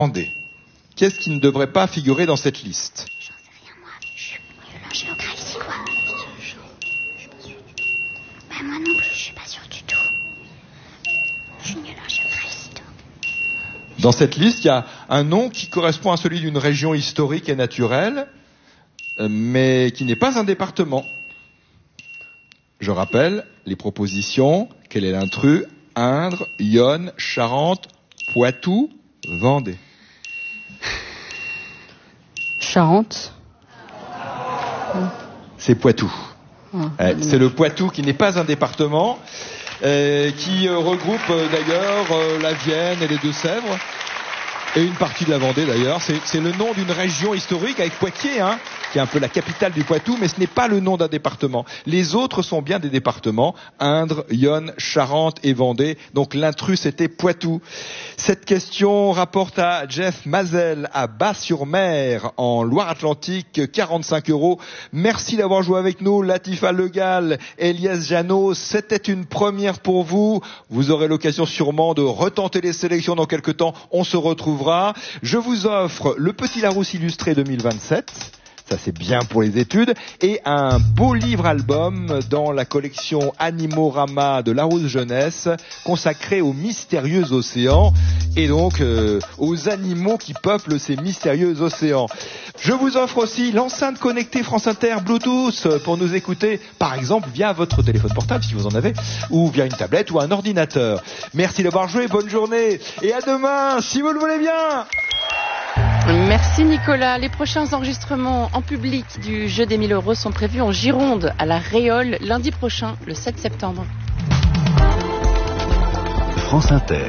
Vendée. Qu'est-ce qui ne devrait pas figurer dans cette liste? J'en sais rien, moi. Je suis nulle en géographie, quoi. Bah, moi non plus, je suis pas sûre du tout. Je suis nulle en géographie, toi. Dans cette liste, il y a un nom qui correspond à celui d'une région historique et naturelle, mais qui n'est pas un département. Je rappelle les propositions. Quel est l'intrus? Indre, Yonne, Charente, Poitou, Vendée. Charente. C'est Poitou. C'est le Poitou qui n'est pas un département, qui regroupe d'ailleurs la Vienne et les Deux-Sèvres, et une partie de la Vendée d'ailleurs. C'est le nom d'une région historique avec Poitiers, qui est un peu la capitale du Poitou, mais ce n'est pas le nom d'un département. Les autres sont bien des départements, Indre, Yonne, Charente et Vendée. Donc l'intrus c'était Poitou. Cette question rapporte à Jeff Mazel à Bas-sur-Mer en Loire-Atlantique 45 €. Merci d'avoir joué avec nous, Latifa Legal, Elias Jeannot. C'était une première pour vous. Vous aurez l'occasion sûrement de retenter les sélections dans quelques temps. On se retrouvera. Je vous offre le Petit Larousse illustré 2027. Ça c'est bien pour les études, et un beau livre-album dans la collection Animorama de Larousse Jeunesse, consacré aux mystérieux océans, et donc aux animaux qui peuplent ces mystérieux océans. Je vous offre aussi l'enceinte connectée France Inter Bluetooth pour nous écouter, par exemple via votre téléphone portable si vous en avez, ou via une tablette ou un ordinateur. Merci d'avoir joué, bonne journée, et à demain si vous le voulez bien. Merci Nicolas. Les prochains enregistrements en public du jeu des 1000 € sont prévus en Gironde, à la Réole, lundi prochain, le 7 septembre. France Inter.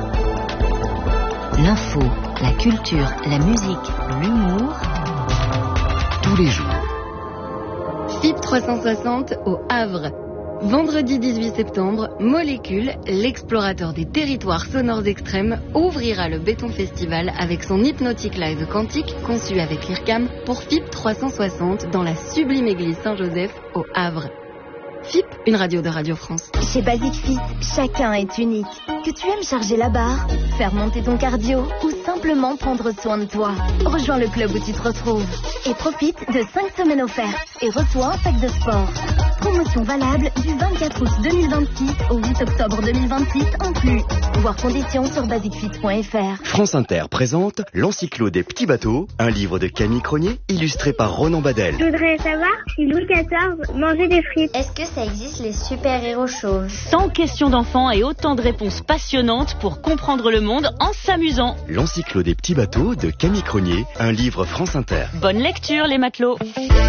L'info, la culture, la musique, l'humour. Tous les jours. FIP 360 au Havre. Vendredi 18 septembre, Molécule, l'explorateur des territoires sonores extrêmes, ouvrira le Béton Festival avec son hypnotique live quantique conçu avec l'IRCAM pour FIP 360 dans la sublime église Saint-Joseph au Havre. FIP, une radio de Radio France. Chez Basic Fit, chacun est unique. Que tu aimes charger la barre, faire monter ton cardio ou simplement prendre soin de toi, rejoins le club où tu te retrouves et profite de 5 semaines offertes et reçois un sac de sport. Promotion valable du 24 août 2026 au 8 octobre 2026 inclus. Voir conditions sur basicfit.fr. France Inter présente l'Encyclo des petits bateaux, un livre de Camille Cronier illustré par Ronan Badel. Je voudrais savoir si Louis XIV mangeait des frites. Est-ce que ça existe les super-héros chauves? 100 questions d'enfants et autant de réponses passionnantes pour comprendre le monde en s'amusant. L'Encyclo des petits bateaux de Camille Cronier, un livre France Inter. Bonne lecture les matelots.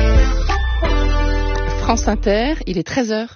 France Inter, il est 13h.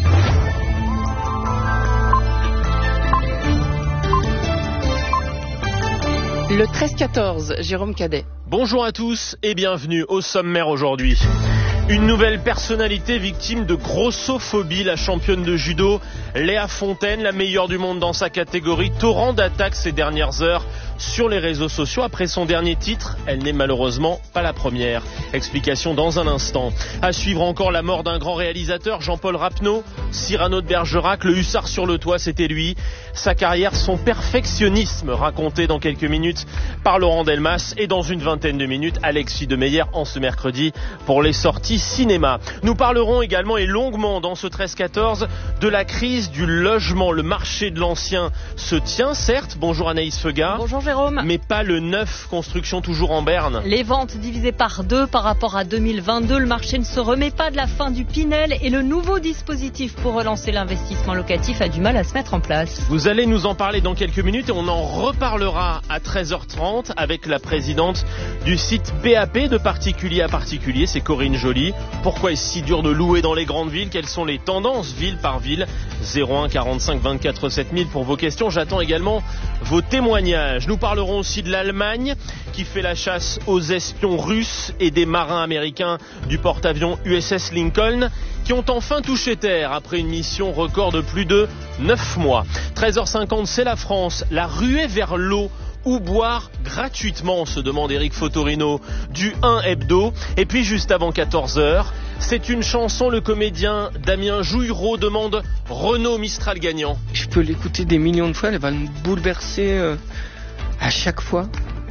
Le 13-14, Jérôme Cadet. Bonjour à tous et bienvenue au sommaire aujourd'hui. Une nouvelle personnalité victime de grossophobie, la championne de judo Léa Fontaine, la meilleure du monde dans sa catégorie. Torrent d'attaques ces dernières heures sur les réseaux sociaux. Après son dernier titre, elle n'est malheureusement pas la première. Explication dans un instant. À suivre encore la mort d'un grand réalisateur, Jean-Paul Rapneau, Cyrano de Bergerac, le hussard sur le toit, c'était lui. Sa carrière, son perfectionnisme, raconté dans quelques minutes par Laurent Delmas, et dans une vingtaine de minutes, Alexis de Meyer en ce mercredi pour les sorties cinéma. Nous parlerons également et longuement dans ce 13-14 de la crise du logement. Le marché de l'ancien se tient, certes. Bonjour Anaïs Feugat. Bonjour Jérôme. Mais pas le neuf, construction toujours en berne. Les ventes divisées par 2 par rapport à 2022. Le marché ne se remet pas de la fin du Pinel et le nouveau dispositif pour relancer l'investissement locatif a du mal à se mettre en place. Vous allez nous en parler dans quelques minutes et on en reparlera à 13h30 avec la présidente du site BAP de particulier à particulier, c'est Corinne Joly. Pourquoi est-ce si dur de louer dans les grandes villes? Quelles sont les tendances ville par ville? 01 45 24 7000 pour vos questions. J'attends également vos témoignages. Nous parlerons aussi de l'Allemagne qui fait la chasse aux espions russes et des marins américains du porte-avions USS Lincoln qui ont enfin touché terre après une mission record de plus de 9 mois. 13h50, c'est la France, la ruée vers l'eau. Où boire gratuitement, se demande Eric Fotorino du 1 Hebdo. Et puis juste avant 14h, c'est une chanson, le comédien Damien Jouillereau demande Renaud Mistral gagnant. Je peux l'écouter des millions de fois, elle va me bouleverser à chaque fois.